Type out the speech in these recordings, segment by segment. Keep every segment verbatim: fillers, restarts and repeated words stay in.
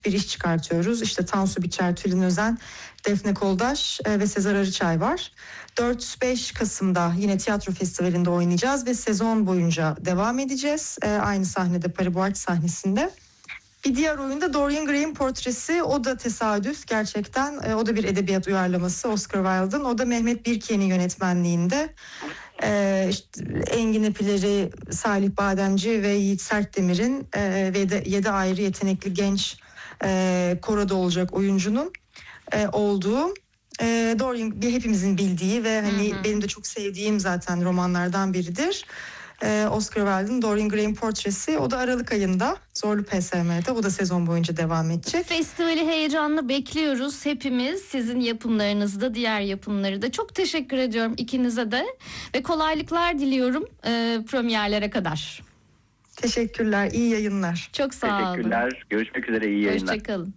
bir iş çıkartıyoruz. İşte Tansu Biçer, Tülin Özen, Defne Koldaş e, ve Sezer Arıçay var. dört beş Kasım'da yine tiyatro festivalinde oynayacağız ve sezon boyunca devam edeceğiz. E, aynı sahnede, Paribuart sahnesinde. Bir diğer oyunda Dorian Gray'in Portresi, o da tesadüf gerçekten. E, o da bir edebiyat uyarlaması Oscar Wilde'ın. O da Mehmet Birki'nin yönetmenliğinde. E, işte Engin Epileri, Salih Bademci ve Yiğit Sertdemir'in e, ve de yedi ayrı yetenekli genç e, koroda olacak oyuncunun e, olduğu. E, Dorian bir hepimizin bildiği ve hani hı hı. benim de çok sevdiğim zaten romanlardan biridir. Ee, Oscar Wilde'ın Dorian Gray'in Portresi, o da Aralık ayında Zorlu P S M'de, o da sezon boyunca devam edecek. Festivali heyecanla bekliyoruz hepimiz, sizin yapımlarınızda, diğer yapımları da. Çok teşekkür ediyorum ikinize de ve kolaylıklar diliyorum e, premierlere kadar. Teşekkürler, iyi yayınlar. Çok sağ olun. Teşekkürler, görüşmek üzere, iyi yayınlar. Hoşçakalın.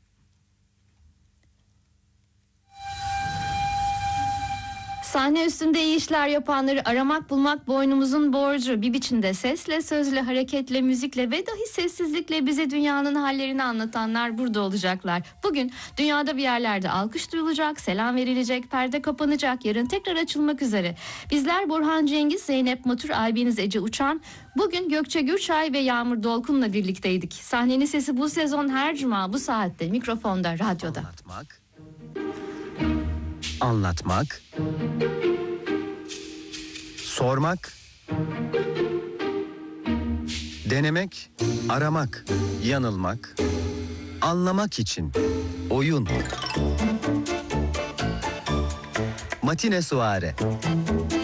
Sahne üstünde iyi işler yapanları aramak bulmak boynumuzun borcu. Bir biçimde sesle, sözle, hareketle, müzikle ve dahi sessizlikle bize dünyanın hallerini anlatanlar burada olacaklar. Bugün dünyada bir yerlerde alkış duyulacak, selam verilecek, perde kapanacak, yarın tekrar açılmak üzere. Bizler Burhan Cengiz, Zeynep Matur, Aybeniz Ece Uçan, bugün Gökçe Gürçay ve Yağmur Dolkun'la birlikteydik. Sahnenin sesi bu sezon her cuma bu saatte mikrofonda, radyoda. Anlatmak, anlatmak, sormak, denemek, aramak, yanılmak, anlamak için oyun. Matine Suare.